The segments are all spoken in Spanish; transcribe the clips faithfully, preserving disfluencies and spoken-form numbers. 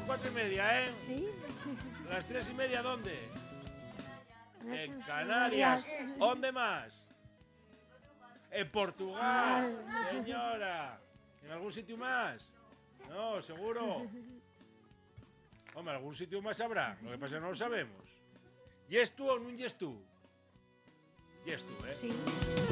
cuatro y media, ¿eh? Sí. ¿Las tres y media dónde? En Canarias. ¿Dónde más? En Portugal, señora. ¿En algún sitio más? No, seguro. Hombre, algún sitio más habrá. Lo que pasa es que no lo sabemos. ¿Yes tú o no yes tú? Yes tú, ¿eh? Sí.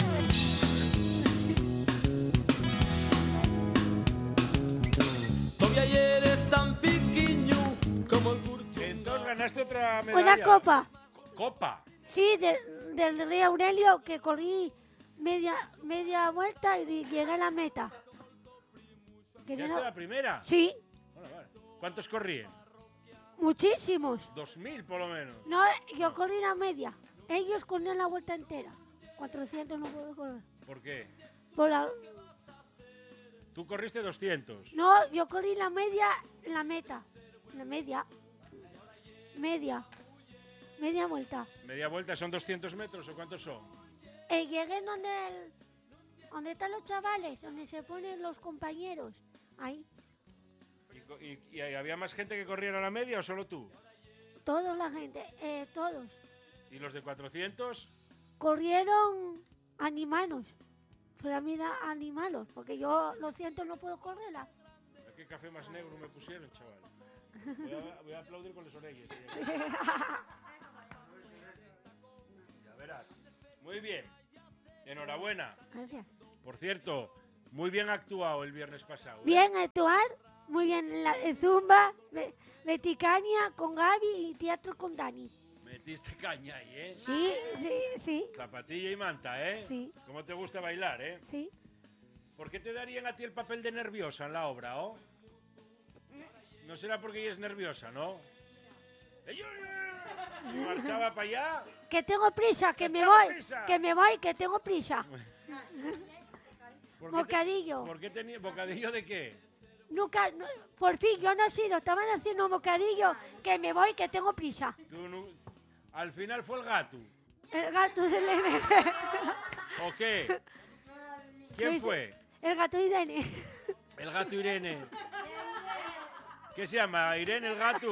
Todavía eres tan pequeño como el curcho. Entonces ganaste otra medalla. Una copa. ¿Copa? Sí, de, del Rey Aurelio, que corrí media, media vuelta y llegué a la meta. ¿Llegaste a la primera? Sí. Bueno, vale. ¿Cuántos corrían? Muchísimos. Dos mil, por lo menos. No, yo corrí la media. Ellos corrían la vuelta entera. cuatrocientos no puedo correr. ¿Por qué? Por la... Tú corriste doscientos. No, yo corrí la media, la meta. La media. Media. Media vuelta. ¿Media vuelta son doscientos metros o cuántos son? Eh, llegué donde, el, donde están los chavales, donde se ponen los compañeros. Ahí. ¿Y, y, y había más gente que corriera la media o solo tú? Todos la gente, eh, todos. ¿Y los de cuatrocientos? Corrieron animanos. Fue la vida animalos, porque yo lo siento, no puedo correrla. ¿Qué café más negro me pusieron, chaval? Voy a, voy a aplaudir con las orejas. Ya verás. Muy bien. Enhorabuena. Gracias. Por cierto, muy bien actuado el viernes pasado. ¿eh? Bien actuar, muy bien la de Zumba, me- Meticania con Gaby y teatro con Dani. Metiste caña ahí, ¿eh? Sí, sí, sí, Zapatilla y manta, ¿eh? Sí. ¿Cómo te gusta bailar, eh? sí. ¿Por qué te darían a ti el papel de nerviosa en la obra, oh? No será porque ella es nerviosa, ¿no? Y marchaba para allá. Que tengo prisa, que Que me tengo voy, prisa. que me voy, que tengo prisa. ¿Por qué te- Bocadillo. ¿Por qué tenía bocadillo de qué? Nunca, no- por fin, yo no he sido, estaban haciendo un bocadillo, que me voy, que tengo prisa. Tú no- Al final fue el gato. El gato del nene. ¿O qué? ¿Quién Luis- fue? El gato Irene. El gato Irene. ¿Qué se llama? Irene el gato.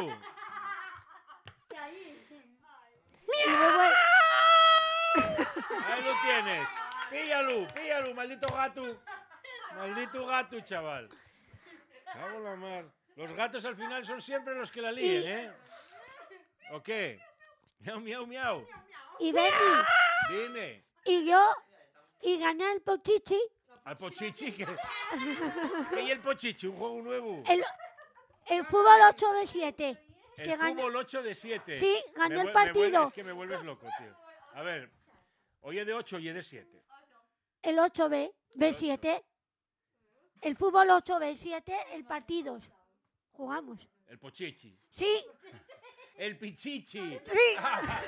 Y me voy. Ahí lo tienes. Píllalo, píllalo, maldito gato. Maldito gato, chaval. Cago en la mar. Los gatos al final son siempre los que la líen, Y- ¿eh? ¿O qué? Miau, miau, miau. Y Betty. Dime. Y yo, y gané el pochichi. Al Pochichi. ¿Qué? ¿Qué y el Pochichi? ¿Un juego nuevo? El, el fútbol ocho de siete. El que gané- fútbol ocho de siete. Sí, gané Me el vuel- me partido. vuelves- es que me vuelves loco, tío. A ver, oye de ocho y de siete. El ocho B, B siete. El fútbol ocho B siete, el partidos. Jugamos. El Pochichi. Sí, El Pichichi. sí.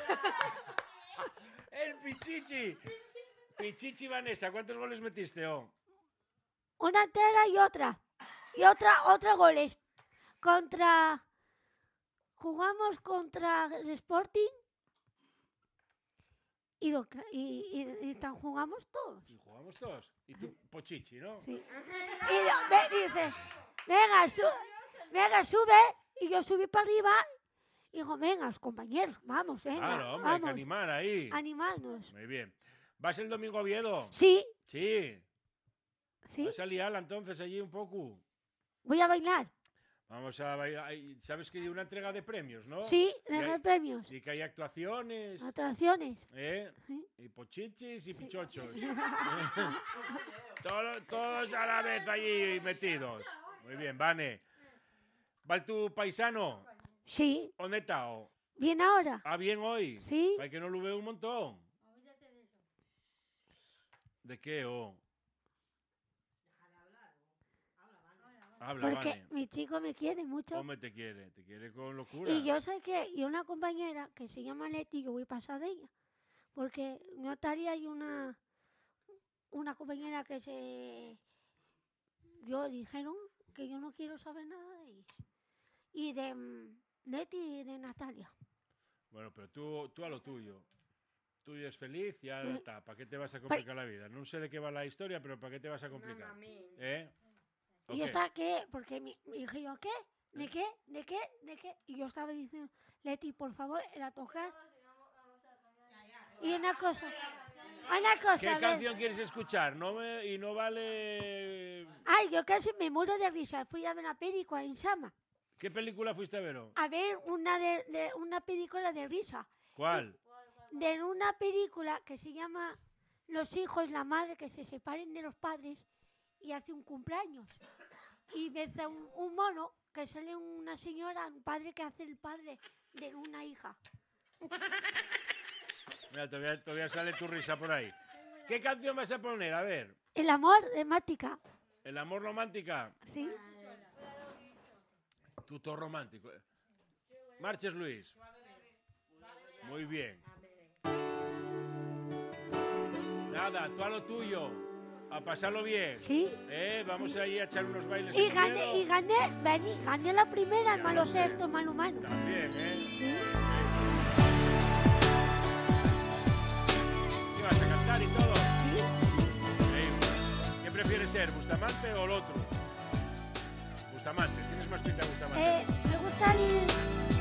El Pichichi. Pichichi Vanessa, ¿cuántos goles metiste, oh? Una entera y otra. Y otra, otra goles. Contra... Jugamos contra el Sporting. Y, lo, cra- y, y, y tan jugamos todos. Y jugamos todos. Y tú, Pochichi, ¿no? Sí. Y lo- me dice, venga, su- venga, sube. Y yo subí para arriba. Y digo, venga, los compañeros, vamos, venga, Claro, hombre, hay que vamos. animar ahí. Animarnos. Muy bien. ¿Vas el domingo a Oviedo? Sí, Sí. sí. ¿Vas a liarla entonces allí un poco? Voy a bailar. Vamos a bailar. Ay, ¿sabes que hay una entrega de premios, no? Sí, Y le hay- doy premios. Y que hay actuaciones, Atracciones. ¿eh? Sí. Y pochichis y pichochos. Todo- todos a la vez allí metidos. Muy bien, Vane. ¿Va tu paisano? Sí, ¿Dónde está? oh? bien ahora. Ah, bien hoy. Sí. Hay que no lo veo un montón. ¿De qué, oh? Habla, Porque Vane. mi chico me quiere mucho. Hombre, te quiere, te quiere con locura. Y yo sé que, y una compañera que se llama Leti, yo voy a pasar de ella. Porque Natalia hay una, una compañera que se, yo dijeron que yo no quiero saber nada de ella. Y de mm, Leti y de Natalia. Bueno, pero tú, tú a lo tuyo. Tú es feliz y ya Sí. está. ¿Para qué te vas a complicar la vida? No sé de qué va la historia, pero ¿para qué te vas a complicar? ¿Eh? ¿O Y yo qué? está, ¿qué? Porque mi, dije yo, ¿qué? ¿De qué? ¿De qué? ¿De qué? Y yo estaba diciendo, Leti, por favor, la tocar. Y una cosa, una cosa. ¿Qué a ver. canción quieres escuchar? No me, y no vale... Ay, yo casi me muero de risa. Fui a ver una película en Sama. ¿Qué película fuiste a ver? A ver una, de, de- una película de risa. ¿Cuál? De una película que se llama Los hijos, la madre que se separen de los padres y hace un cumpleaños. Y ves a un, un mono que sale una señora, un padre que hace el padre de una hija. Mira, todavía, todavía sale tu risa por ahí. ¿Qué canción vas a poner? A ver. El amor de Mática. ¿El amor romántica? ¿Sí? Tu todo romántico. Marches, Luis. Muy bien. Nada, tú a lo tuyo. A pasarlo bien. ¿Sí? Eh, vamos ahí a echar unos bailes Y en gané, Oviedo. y gané, vení, gané la primera, el Ya malo lo sé. sexto, mano mano. También, ¿eh? Sí. ¿Qué vas a cantar y todo? Sí. Eh, ¿Qué prefieres ser, Bustamante o el otro?